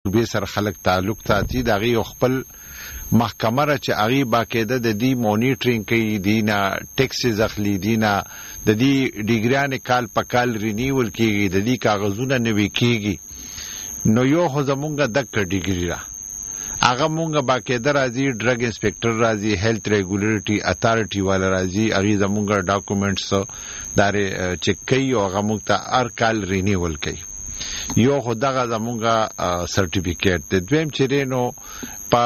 به سره خلک تعلق ساتي د هغې یو خپل محکمه را چې هغې باقاعده د دې مونیټرینګ کوي، دې نه ټیکسز اخلي، دې نه د دې ډیګریانې کال په کال رینیول کېږي، د دې کاغذونه نوي کېږي. نو یو خو زمونږ دکه ډیګري را هغه مونږ باقاعده راځي، ډرګ انسپیکټر راځي، هیلث ریګولیټري اتھارټي والا راځي، هغې زمونږ ډاکومنټس دارې چک کوي او هغه مونږ ته هر کال رینیول کوي. یو خو دغه زمونږ سرټیفیکیټ دی. دویم چې دی نو په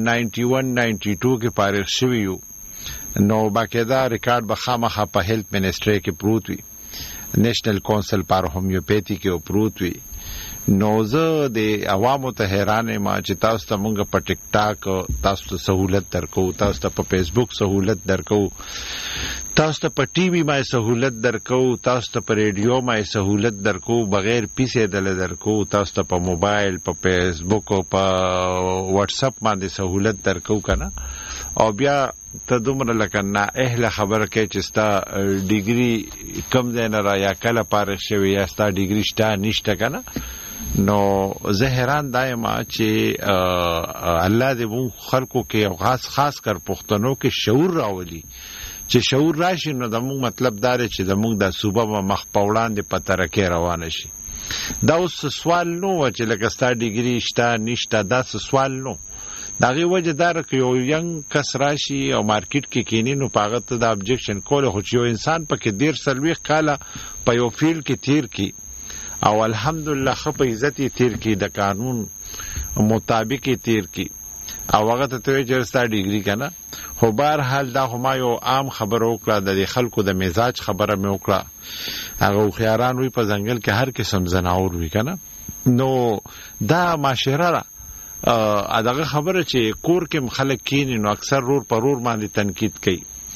91-92 کې فارغ شوي یو، نو باقاعده ریکارډ به خامخا په هیلث منسټرۍ کې پروت وي، نیشنل کونسل فار هومیوپیتي کې پروت وي. نو زه د عوامو ته حیران یم چې تاسو ته مونږ په ټیک ټاک تاسو ته سهولت درکو، تاسو ته په فیسبوک سهولت درکو، تاسو ته په ټي وي باندې سهولت درکو، تاسو ته په ریډیو باندې سهولت درکو، بغیر پیسې دله درکو، تاسو ته په موبایل، په فیسبوک او په واتس اپ باندې سهولت درکو کنه. او بیا ته دومره لکه نا اهله خبره کوي چې ستا ډیګري کم ځای نه را یا کله فارغ شوی یا ستا ډیګري شته نشته کنه. نو زه حیران دا یم چې الله دې مونږ خلکو کې او خاص کر پښتنو کې شعور راولي. چې شعور راشي نو زموږ مطلب دا دی چې زموږ د صوبه به مخ په وړاندې په ترقۍ روانه شي. دا اوس سوال نو و چې لکه ستا ډیګري شته نشته، دا سوال نو. د هغې وجه دا ده که یو ینګ کس راشي او مارکیټ کې کینی نو په هغه ته د ابجکشن کول، خو چې یو انسان پکې 40 کاله په یو فیلډ کې تیر کی او الحمدلله ښه په عزت یې تیر کی، د قانون مطابق یې تیر کی او هغه ته ته چې ستا ډیګري که نه. خو بهرحال دا خو ما یو عام خبره وکړه، د خلکو د مزاج خبره مې وکړه. هغه هوښیاران وي په ځنګل کې هر قسم زناور وي که نه. نو دا معاشره ده. دغه خبره چې کور کې خلک کینی نو اکثر رور پر رور باندې تنقید کوي،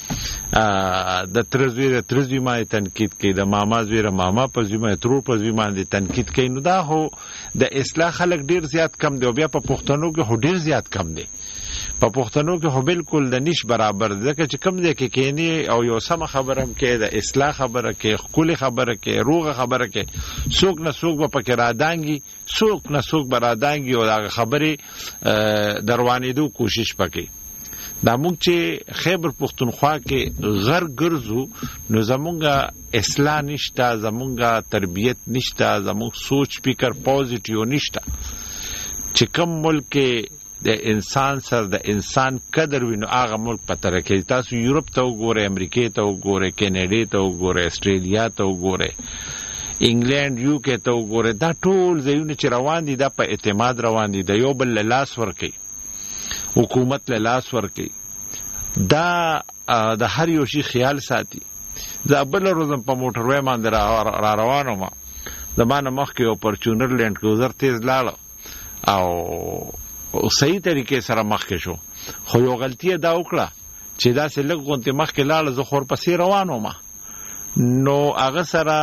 د ترزوی باندې تنقید کوي، د ماما زوی ماما په زوی باندې ترور په زوی باندې تنقید کوي. نو دا هو د اصلاح خلک ډیر زیات کم دی، او بیا په پښتنو کې هو ډیر زیات کم دی. په پښتنو کې هو بالکل د نش برابر دی، ځکه چې کم دی کې کینی او یو سم خبره هم کې، د اصلاح خبره کې، خولي خبره کې، روغه خبره کې، څوک نه څوک به پکې رادانګي، څوک نه څوک به رادانګي او هغه خبرې دروانېدو کوشش پکې. دا مونږ چې خیبر پښتونخوا کې غر ګرځو نو زمونږه اصلاح نشته، زمونږه تربیت نشته، زمونږ سوچ فکر پوزیټیو نشته. چې کم ملک کې د انسان سره د انسان قدر وي نو هغه ملک په ترقۍ. تاسو یورپ ته وګورئ، امریکې ته وګورئ، کینیډا ته وګورئ، استرالیا ته وګورئ، انګلند یو کې ته وګورئ. دا ټول ځایونه چې روان دي دا په اعتماد روان دي، د یو بل له لاس ورکوي، حکومت له لاس ورکوي، دا د هر یو شي خیال ساتي. زه بله ورځ په موټروی باندې را روان وم، زما نه مخکې یو پرچونر لینډ کروزر تیز لاړه او صحیح طریقې سره مخکې شو، خو یو غلطي دا وکړه چې داسې لږ غونتې مخکې لاړه، زه خو ورپسې روان وم. نو هغه سره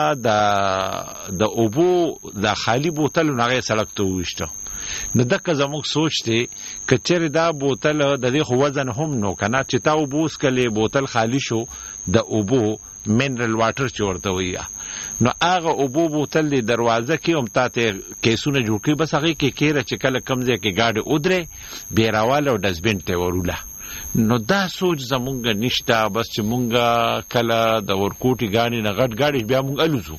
د اوبو د خالي بوتل هغه سړک ته وویشته. نو دغه زموږ سوچ دی که چېرې دا بوتل د دې خو وزن هم نو که نه چې تا اوبه وڅښلې بوتل خالي شو د اوبو منرل واټر چې ورته وایي، نو هغه اوبو بوتل دی دروازه کې هم تا ته کیسونه جوړ کړي، بس هغې کې کېره چې کله کم ځای کې ګاډي ودرې بیا راواله او ډسبین ته وروله. نو دا سوچ زمونږ نشته. بس چې مونږ کله د ورکوټي ګاڼې نه غټ ګاډي بیا مونږ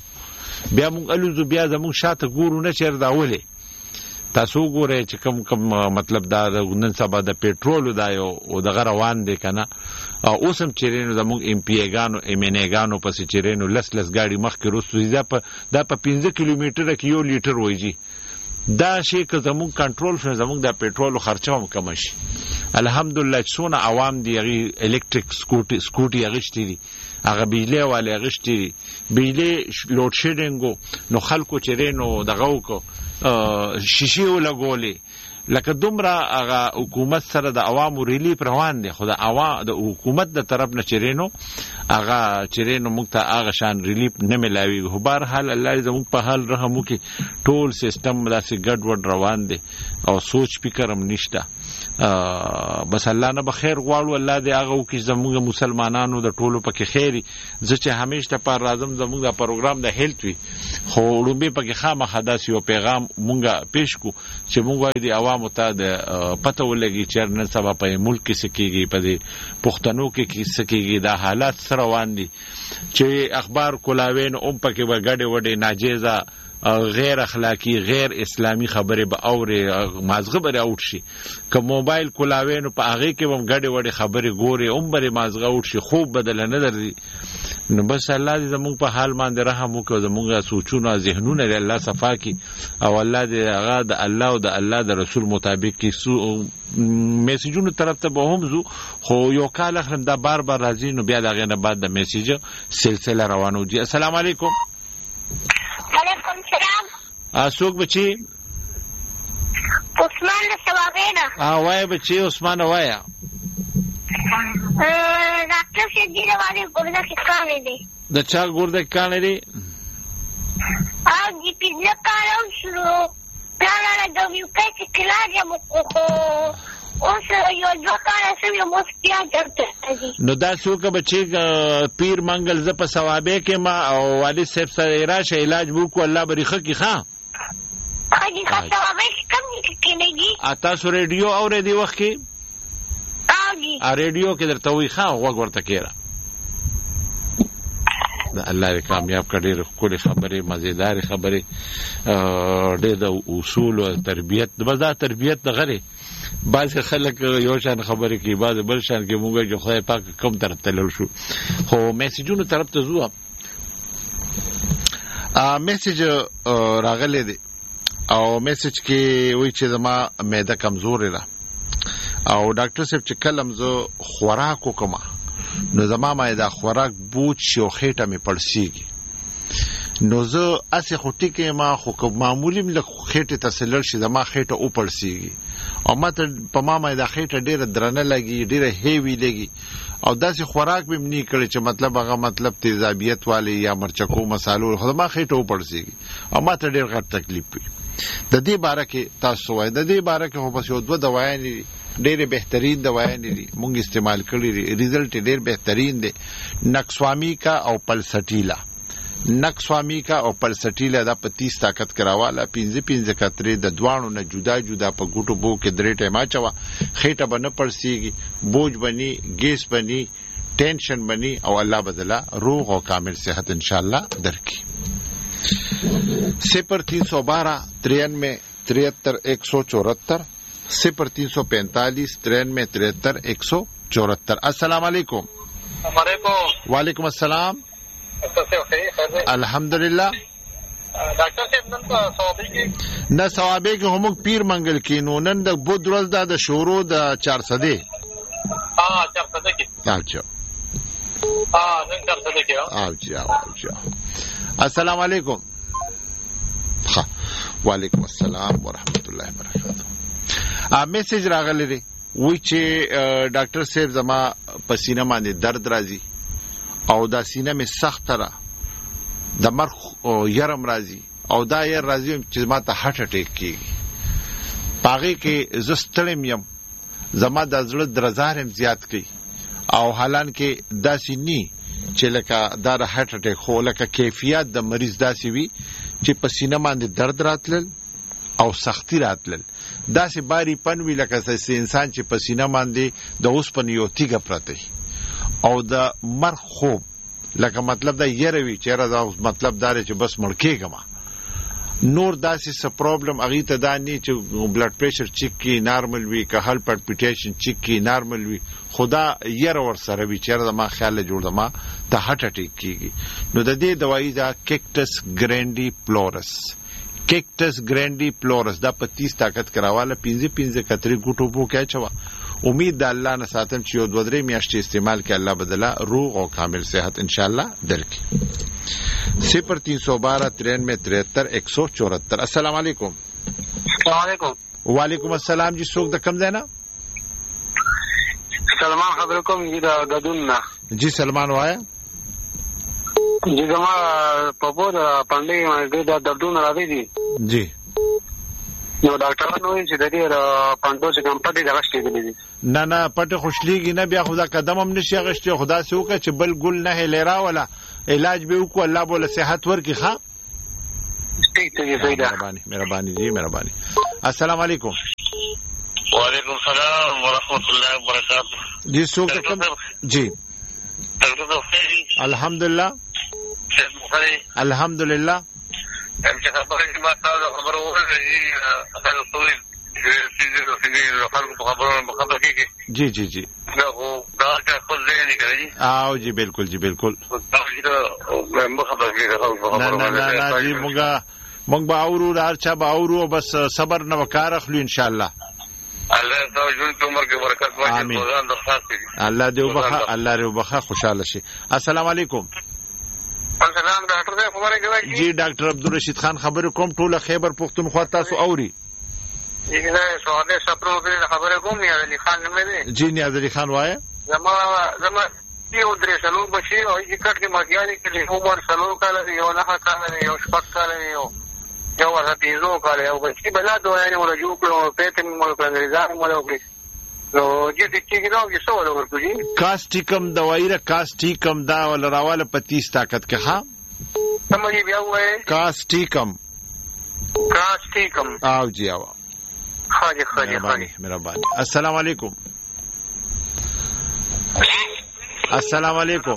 الوزو بیا زمونږ شاته ګورو نه چېر دا ولې. تاسو وګورئ چې کم مطلب دا نن سبا د پېټرولو دا یو دغه روان دی که نه. اوس هم چېرې نو زمونږ ایم پی ایګانو ایم این ایګانو پسې چېرې نو لس ګاډي مخکې رستو دي، دا په 15 کیلومیټره کې 1 لیټر وایي. دا شی که زمونږ کنټرول شو زمونږ د پېټرولو خرچه هم کمه شي. الحمدلله چې څونه عوام دي هغې الکتریک سکوټي اغېشتې دي، هغه بجلی والې اغېشتې دي، بجلی لوډ شیډینګ نو خلکو چېرې نو دغه وکړو شیشې ولګولې. لکه دومره هغه حکومت سره د عوامو ریلیف روان دی، خو د حکومت د طرف نه چېرې نو هغه چیرې نو موږ ته هغه شان ریلیف نه ملاویږي. خو بهرحال الله زموږ په حال رحم وکړي. ټول سیستم داسې ګډ وډ روان دی او سوچ فکر هم نشته. بس الله نه به خیر غواړو. الله دې هغه وکړي زموږ مسلمانانو د ټولو پکې خیر. زه چې همیشه پر راځم زموږ د پروګرام د هیلت وي، خو وړومبې پکې خامخا داسې یو پیغام مونږ پیش کو چې مونږ وایو د عوامو ته د پته ولګي چې نن سبا په ملک کې څه کېږي، په دې پښتنو کې څه کېږي. دا حالات سره روان دي چې اخبار کولاوین هم پکې به ګډې وډې ناجیزه غیر اخلاقی غیر اسلامی خبره به اوري مازغه بره اوټ شي. که موبایل کولاوینو په هغه کې هم ګډې وډې خبره ګوري هم بره مازغه اوټ شي، خوب بدل نه درځي. نو بس الله دې زموږ په حال باندې رحم وکړي، زموږ سوچونه ذهنونه دې الله صفا کړي او الله دې هغه د الله او د الله د رسول مطابق کې میسیجونو طرف ته به هم زو. خو یو کال اخرم دا بار راځي نو بیا دغه نه بعد د میسیج سلسله روانو دي. السلام علیکم. وعلیکم السلام. څوک بچی؟ عثمان سواغینا. وای بچی عثمان وایا. ډاکټر شه دې راوړې ګورده کې کار دی. د چا ګورده کې کار دی؟ دې پیځه کارو شروع. دا نه د یو کې کلاج مو کو. اوس یو ځکه چې یو مستیا درته دي. نو دا څوک بچی پیر منګل ز په ثوابه کې ما او والد صاحب سره راشه علاج وکړو الله بریخه کې ښا. خاجي ثوابه کم کېږي. تاسو ریډیو اورې دی وخت کې؟ ریډیو کې درته وي ښا غوږ ورته کېره. الله دې کامیاب کړي. ډېرې خبرې مزیدار خبرې ډېر د اصول او تربیت بس دا تربیت دغه لري. بعض خلک یو شان خبرې کوي، بعض بل شان کې موږ چې خدای پاک کوم طرف ته لور شو. خو میسیجونو طرف ته زو میسیج راغلی دی او میسیج کې وایي چې زما معده کمزورې ده او ډاکټر صاحب چې کلم زه خوراک وکم نو زما معده خوراک بوج شي او خېټه مې پړسیږي. نو زه اسې خوټی کې ما خو معمولی مل خېټه تسلل شي زما خېټه او پړسیږي او ماته په ما معده خېټه ډیره درنه لګي، ډیره هیوی لګي او داسې خوراک به منی کړي چې مطلب هغه مطلب تیزابیت والی یا مرچکو مصالو خو ما خېټه او پړسیږي او ماته ډیر غټ تکلیف وي. د دې باره کې تاسو وایي د دې باره کې خو بس یو دوه دوايانې ډېرې بهترین دوايانې دي مونږ استعمال کړي دي، ریزلټ ډېر بهترین دی. نکسوامیکا او پلسټیلا. نکسوامیکا او پلسټیلا دا په 30 طاقت کراواله 15 کترې د دوانو نه جدا جدا په ګوټو بو کې درې ټیمه چوا خېټه بنه پړسیږي، بوج بني، ګیس بني، ټینشن بني او الله بدلا روغ او کامل صحت ان شاء الله درکې. 0312 93 73 174 0345 93 73 174. السلام علیکم. وعلیکم السلام. الحمدلله. ډاکټر صاحب نن په ثوابه کې نه ثوابه کې هم پیر منګل کې نو نن د بود ورځ د شورو د 400 400 کې اچھا نن 400 کې اچھا. السلام علیکم. وعلیکم السلام ورحمت الله وبرکاته. میسج راغلی دی وی چې ډاکټر صاحب زما پسینه باندې درد راځي او دا سینه می سخت را د مرخ او يرم راځي او دا ير راځي چې ما ته هارت اٹیک کیږي. پاغه کې زستړم يم زما د زړه درزارم زیات کی او حالان کې داسې ني چې لکه دا هارت اٹیک خو لکه کیفیت د مریض داسې وي چې پسینه باندې درد راتلل او سختی راتلل داسې باری پنوي لکه انسان چې پسینه باندې د اوس په یو تیګه پرته او د مرخ خوب لکه مطلب دا یروي چې را دا مطلب دار چې بس مړکېګما نور داسې څه پرابلم اغه ته دا نه چې بلډ پریشر چیک کی نارمل وي که هل پلپټیشن چیک کی نارمل وي خدا ير ور سره وي چې را ما خیال جوړ ما ته هارت اٹیک کیږي. نو د دې دوايي دا کیکټس ګرانډي پلورس کیکټس ګرانډي پلورس دا په 30 طاقت کراواله 15 کتري ګټو بو کې چوا. امید د الله نه ساتم چې یو 2-3 میاشتې استعمال کې الله بدلا روغ او کامل صحت ان شاء الله درکې. 0312 93 174. السلام علیکم. وعلیکم السلام جی څوک د کم دینا؟ سلمان خبر کوم جی دا غدون نه. جی سلمان وایا. چې زما په بور پاندې باندې د دردونه راځي دي جی نو ډاکټرانو وایي چې د دې پاندو چې کوم پټي راغشتي دي نه پټه خوشليږي نه بیا خدا قدم هم نشي غشتي خدا سه وکړه چې بل ګل نه لرا ولا علاج به وکړو الله بوله صحت ورکړي ښا مهرباني جی مهرباني السلام علیکم وعلیکم السلام ورحمۃ اللہ وبرکاتہ جی څوک جی الحمدلله الحمدلله جی جی جی آو جی بالکل جی بالکل نه جی مونږ به اورو هر چا به اورو بس صبر نه وکړ اخلو ان شاء الله الله تعالی جون عمر کې برکت واچي روزان درخواست کوي الله دې وبخه الله دې وبخه خوشاله شي السلام علیکم السلام ډاکټر صاحب خبره کوي جی ډاکټر عبدالرشید خان خبر کوم ټوله خیبر پختونخوا تاسو اوري نه سواله سپرو کې خبره کوم یا علي خان مې جی نیاز علي خان وایي زما یو درې سلو بشي او چې کټ کې مګیاري کې عمر سلو کال یو نه کال یو شپږ کال یو ورته پیزو کال یو بچي بلا دوه نه ورجو کړو پېته مې انګریزان مو وکړي نو چې چې نو کې څه ورکوي کاستیکم دوايي را کاستیکم دا ول راواله 25 طاقت کې ها سمجي بیا وای کاستیکم او جی او خاجي مهرباني السلام علیکم السلام علیکم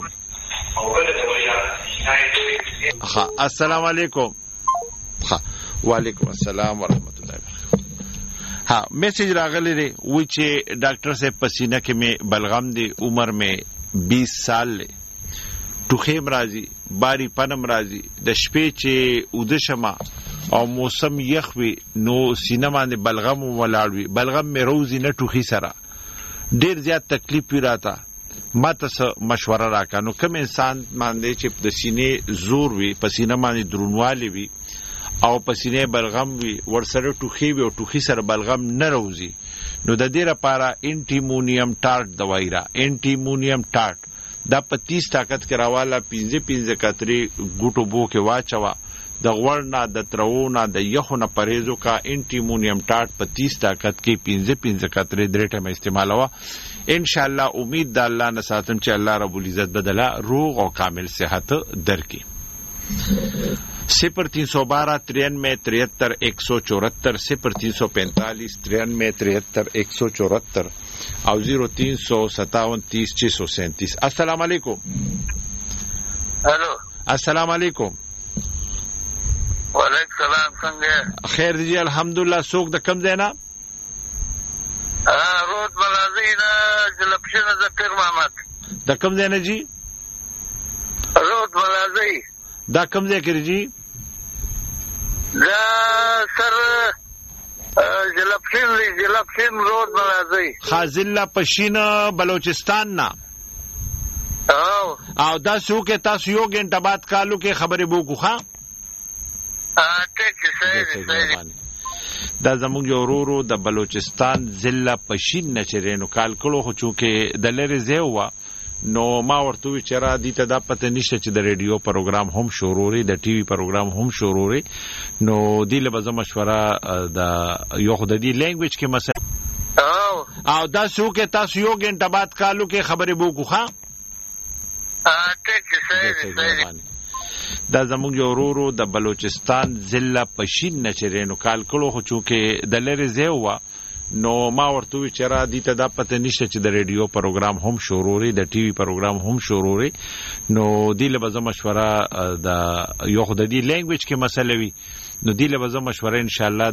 السلام علیکم وعلیکم السلام ورحمۃ اللہ وبرکاتہ ها میسج راغلی دی و چې ډاکټر صاحب پسینه کې می بلغم دی عمر می 20 سال له ټوخیم راځي باری پنم راځي د شپې چې ودشمه او موسم یخ وي نو سینه باندې بلغم ولاړوي بلغم می روزي نه ټوخي سره ډیر زیات تکلیف پی راته ما ته مشوره راکا نو کوم انسان باندې چې د سینې زور وي پسینه باندې درونوالی وي او پسینه بلغم وي ورسره ټوخي وي او ټوخي سره بلغم نه روزي نو د دې لپاره انټیمونیم ټارټ دوايي را انټیمونیم ټارټ دا 25 طاقت کې راواله 15 کتري ګوټو بو کې واچوا د غوړنا د ترونه د یخونه پرهیزو کا انټیمونیم ټارټ 25 طاقت کې 15 کتري درې ټیم استعمالوا ان شاء الله امید د الله نه ساتم چې الله رب العزت بدلا روغ او کامل صحت درکړي 0312933174 0345 او 0357303637 السلام علیکم هلو السلام علیکم وعلیکم السلام څنګه خیر دی الحمدلله څوک د کم دینا رود بلازینا جلپشن ذکر محمد د کم دینا جی رود بلازی دا کم ځای کې جی دا سر جلپشن رود بلازی خازلہ پشین بلوچستان نا او دا څوک تاسو یو غنټه بعد کالو کې خبرې بوکو ښا دا زموږ یو ورو د بلوچستان ضلع پشین نه چرینو کال کړو خو چونکه د لری زیوا نو ما ورته وی چر دي ته دا پته نشته چې د ریډیو پروګرام هم شوروري د ټي وي پروګرام هم شوروري نو دی له بزم مشوره د یو خدای لینګویج کې مثلا او دا څوک تاسو یو غنټه بعد کالو کې خبرې بوکو ښا دا زموږ یو ورو د بلوچستان ضلع پشین نه چرینو کال کړو خو چونکه د لری زیوا نو ما ورته وی چر دي ته دا پته نشته چې د ریډیو پروګرام هم شوروري د ټي وي پروګرام هم شوروري نو دی له بزم مشوره د یو خدای لینګویج کې مسله وي نو دی له بزم مشوره ان شاء الله